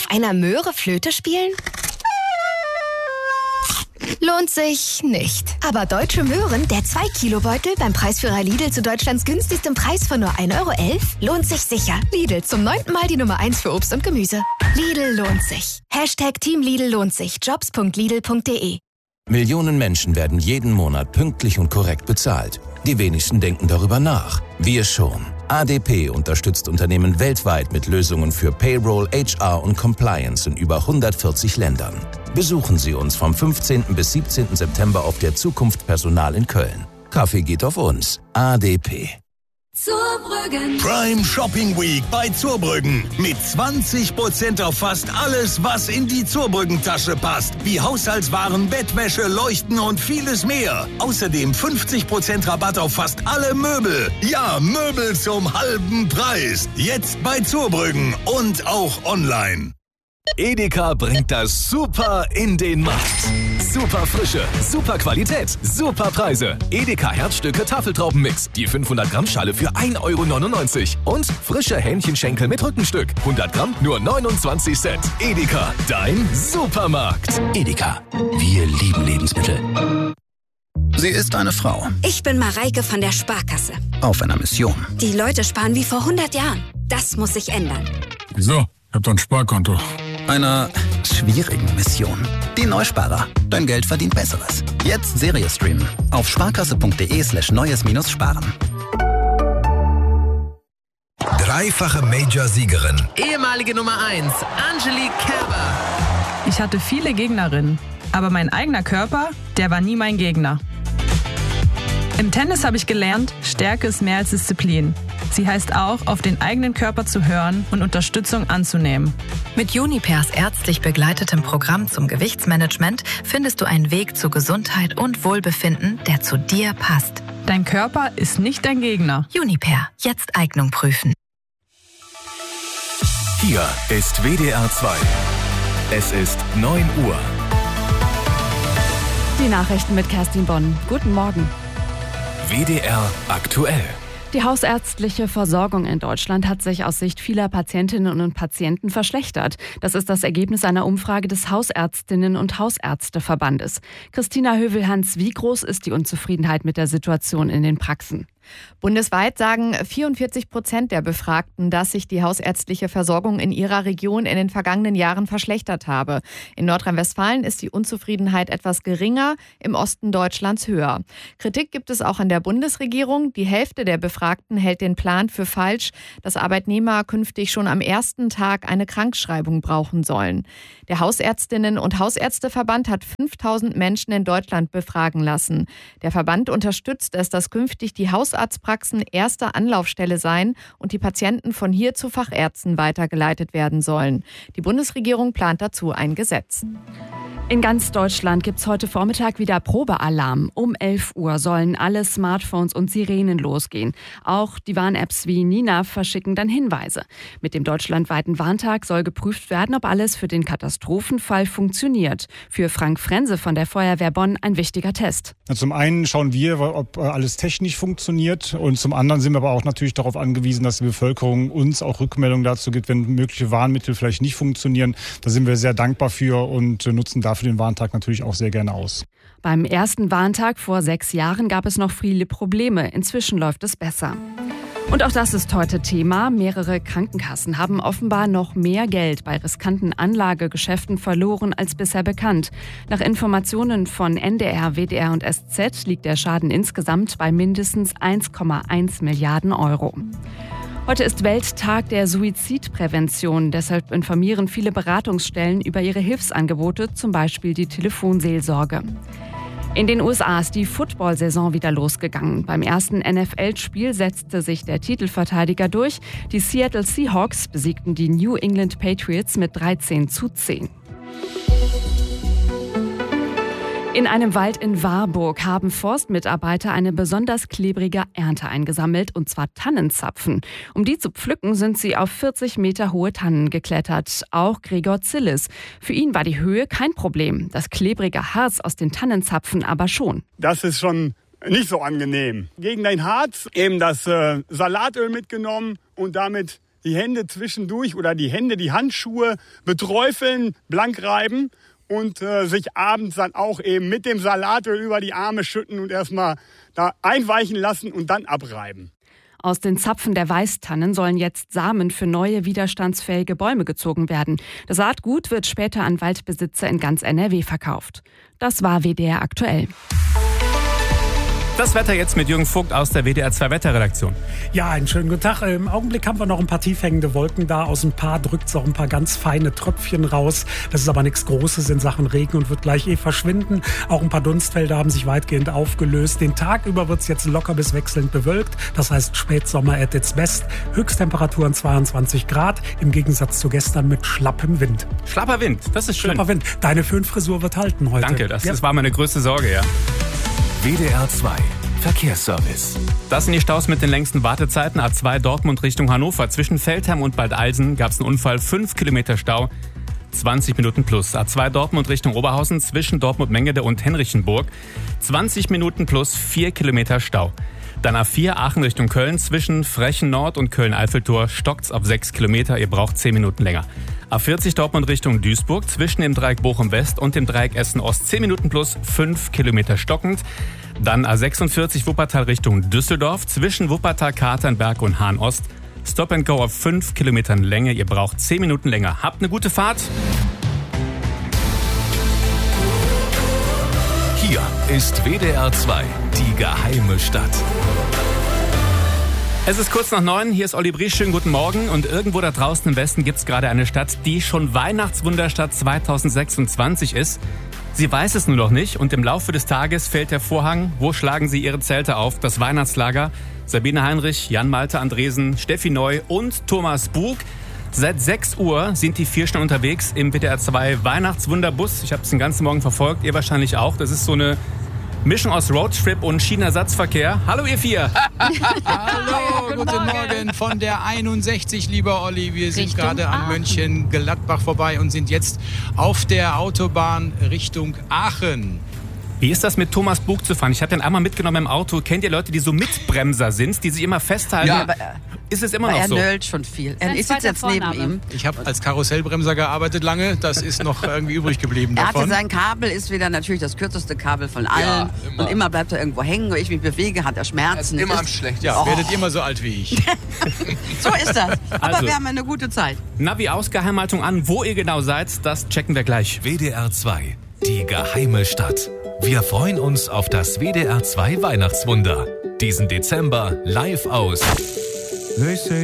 Auf einer Möhre Flöte spielen? Lohnt sich nicht. Aber Deutsche Möhren, der 2-Kilo-Beutel beim Preisführer Lidl zu Deutschlands günstigstem Preis von nur 1,11 € lohnt sich sicher. Lidl, zum 9. Mal die Nummer 1 für Obst und Gemüse. Lidl lohnt sich. #Team Lidl lohnt sich. Jobs.lidl.de. Millionen Menschen werden jeden Monat pünktlich und korrekt bezahlt. Die wenigsten denken darüber nach. Wir schon. ADP unterstützt Unternehmen weltweit mit Lösungen für Payroll, HR und Compliance in über 140 Ländern. Besuchen Sie uns vom 15. bis 17. September auf der Zukunft Personal in Köln. Kaffee geht auf uns. ADP. Zurbrüggen. Prime Shopping Week bei Zurbrüggen. Mit 20% auf fast alles, was in die Zurbrüggen-Tasche passt. Wie Haushaltswaren, Bettwäsche, Leuchten und vieles mehr. Außerdem 50% Rabatt auf fast alle Möbel. Ja, Möbel zum halben Preis. Jetzt bei Zurbrüggen und auch online. Edeka bringt das Super in den Markt. Super Frische, super Qualität, super Preise. Edeka Herzstücke Tafeltraubenmix. Die 500 Gramm Schale für 1,99 € Und frische Hähnchenschenkel mit Rückenstück. 100 Gramm nur 29 Cent. Edeka, dein Supermarkt. Edeka, wir lieben Lebensmittel. Sie ist eine Frau. Ich bin Mareike von der Sparkasse. Auf einer Mission. Die Leute sparen wie vor 100 Jahren. Das muss sich ändern. Wieso? Ich hab doch ein Sparkonto. Einer schwierigen Mission. Die Neusparer. Dein Geld verdient Besseres. Jetzt Serie streamen. Auf sparkasse.de/neues-sparen. Dreifache Major-Siegerin. Ehemalige Nummer 1, Angelique Kerber. Ich hatte viele Gegnerinnen, aber mein eigener Körper, der war nie mein Gegner. Im Tennis habe ich gelernt, Stärke ist mehr als Disziplin. Sie heißt auch, auf den eigenen Körper zu hören und Unterstützung anzunehmen. Mit Junipers ärztlich begleitetem Programm zum Gewichtsmanagement findest du einen Weg zu Gesundheit und Wohlbefinden, der zu dir passt. Dein Körper ist nicht dein Gegner. Juniper, jetzt Eignung prüfen. Hier ist WDR 2. Es ist 9 Uhr. Die Nachrichten mit Kerstin Bonn. Guten Morgen. WDR aktuell. Die hausärztliche Versorgung in Deutschland hat sich aus Sicht vieler Patientinnen und Patienten verschlechtert. Das ist das Ergebnis einer Umfrage des Hausärztinnen- und Hausärzteverbandes. Christina Hövel-Hans, wie groß ist die Unzufriedenheit mit der Situation in den Praxen? Bundesweit sagen 44% der Befragten, dass sich die hausärztliche Versorgung in ihrer Region in den vergangenen Jahren verschlechtert habe. In Nordrhein-Westfalen ist die Unzufriedenheit etwas geringer, im Osten Deutschlands höher. Kritik gibt es auch an der Bundesregierung. Die Hälfte der Befragten hält den Plan für falsch, dass Arbeitnehmer künftig schon am ersten Tag eine Krankschreibung brauchen sollen. Der Hausärztinnen- und Hausärzteverband hat 5000 Menschen in Deutschland befragen lassen. Der Verband unterstützt es, dass künftig die Hausarztpraxen erste Anlaufstelle sein und die Patienten von hier zu Fachärzten weitergeleitet werden sollen. Die Bundesregierung plant dazu ein Gesetz. In ganz Deutschland gibt es heute Vormittag wieder Probealarm. Um 11 Uhr sollen alle Smartphones und Sirenen losgehen. Auch die Warn-Apps wie Nina verschicken dann Hinweise. Mit dem deutschlandweiten Warntag soll geprüft werden, ob alles für den Katastrophenfall funktioniert. Für Frank Frense von der Feuerwehr Bonn ein wichtiger Test. Zum einen schauen wir, ob alles technisch funktioniert, und zum anderen sind wir aber auch natürlich darauf angewiesen, dass die Bevölkerung uns auch Rückmeldungen dazu gibt, wenn mögliche Warnmittel vielleicht nicht funktionieren. Da sind wir sehr dankbar für und nutzen dafür den Warntag natürlich auch sehr gerne aus. Beim ersten Warntag vor 6 Jahren gab es noch viele Probleme. Inzwischen läuft es besser. Und auch das ist heute Thema. Mehrere Krankenkassen haben offenbar noch mehr Geld bei riskanten Anlagegeschäften verloren als bisher bekannt. Nach Informationen von NDR, WDR und SZ liegt der Schaden insgesamt bei mindestens 1,1 Milliarden Euro. Heute ist Welttag der Suizidprävention. Deshalb informieren viele Beratungsstellen über ihre Hilfsangebote, zum Beispiel die Telefonseelsorge. In den USA ist die Football-Saison wieder losgegangen. Beim ersten NFL-Spiel setzte sich der Titelverteidiger durch. Die Seattle Seahawks besiegten die New England Patriots mit 13:10. In einem Wald in Warburg haben Forstmitarbeiter eine besonders klebrige Ernte eingesammelt, und zwar Tannenzapfen. Um die zu pflücken, sind sie auf 40 Meter hohe Tannen geklettert. Auch Gregor Zillis. Für ihn war die Höhe kein Problem. Das klebrige Harz aus den Tannenzapfen aber schon. Das ist schon nicht so angenehm. Gegen dein Harz eben das Salatöl mitgenommen und damit die Hände zwischendurch oder die Handschuhe beträufeln, blank reiben und sich abends dann auch eben mit dem Salatöl über die Arme schütten und erstmal da einweichen lassen und dann abreiben. Aus den Zapfen der Weißtannen sollen jetzt Samen für neue widerstandsfähige Bäume gezogen werden. Das Saatgut wird später an Waldbesitzer in ganz NRW verkauft. Das war WDR aktuell. Das Wetter jetzt mit Jürgen Vogt aus der WDR 2 Wetterredaktion. Ja, einen schönen guten Tag. Im Augenblick haben wir noch ein paar tiefhängende Wolken da. Aus ein paar drückt es auch ein paar ganz feine Tröpfchen raus. Das ist aber nichts Großes in Sachen Regen und wird gleich verschwinden. Auch ein paar Dunstfelder haben sich weitgehend aufgelöst. Den Tag über wird es jetzt locker bis wechselnd bewölkt. Das heißt Spätsommer at its best. Höchsttemperaturen 22 Grad. Im Gegensatz zu gestern mit schlappem Wind. Schlapper Wind, das ist schön. Schlapper Wind. Deine Föhnfrisur wird halten heute. Danke, das war meine größte Sorge, ja. WDR 2 Verkehrsservice. Das sind die Staus mit den längsten Wartezeiten. A2 Dortmund Richtung Hannover. Zwischen Feldherm und Bad Alsen gab es einen Unfall. 5 Kilometer Stau, 20 Minuten plus. A2 Dortmund Richtung Oberhausen zwischen Dortmund-Mengede und Henrichenburg. 20 Minuten plus, 4 Kilometer Stau. Dann A4 Aachen Richtung Köln. Zwischen Frechen Nord und Köln-Eiffeltor stockt's auf 6 Kilometer. Ihr braucht 10 Minuten länger. A40 Dortmund Richtung Duisburg. Zwischen dem Dreieck Bochum West und dem Dreieck Essen Ost 10 Minuten plus, 5 Kilometer stockend. Dann A46 Wuppertal Richtung Düsseldorf. Zwischen Wuppertal, Katernberg und Hahn Ost. Stop and Go auf 5 Kilometern Länge. Ihr braucht 10 Minuten länger. Habt eine gute Fahrt. Hier ist WDR 2, die geheime Stadt. Es ist kurz nach 9, hier ist Olli Briesch, schönen guten Morgen. Und irgendwo da draußen im Westen gibt es gerade eine Stadt, die schon Weihnachtswunderstadt 2026 ist. Sie weiß es nur noch nicht und im Laufe des Tages fällt der Vorhang. Wo schlagen Sie Ihre Zelte auf? Das Weihnachtslager. Sabine Heinrich, Jan Malte Andresen, Steffi Neu und Thomas Bug. Seit 6 Uhr sind die 4 schon unterwegs im WDR 2 Weihnachtswunderbus. Ich habe es den ganzen Morgen verfolgt, ihr wahrscheinlich auch. Das ist so eine Mischung aus Roadtrip und Schienenersatzverkehr. Hallo ihr 4. Hallo, guten Morgen von der 61, lieber Olli. Wir sind gerade an Mönchengladbach vorbei und sind jetzt auf der Autobahn Richtung Aachen. Wie ist das mit Thomas Bug zu fahren? Ich habe den einmal mitgenommen im Auto. Kennt ihr Leute, die so Mitbremser sind, die sich immer festhalten? Ja, aber ist es immer noch so? Er nölt schon viel. Ich sitze jetzt neben ihm. Ich habe als Karussellbremser gearbeitet lange. Das ist noch irgendwie übrig geblieben davon. Sein Kabel ist wieder natürlich das kürzeste Kabel von allen. Ja, immer. Und immer bleibt er irgendwo hängen. Wenn ich mich bewege, hat er Schmerzen. Er ist immer am schlechtesten. Ja, werdet ihr immer so alt wie ich. So ist das. Aber also, wir haben eine gute Zeit. Navi-Ausgeheimhaltung an. Wo ihr genau seid, das checken wir gleich. WDR 2, die geheime Stadt. Wir freuen uns auf das WDR 2 Weihnachtswunder. Diesen Dezember live aus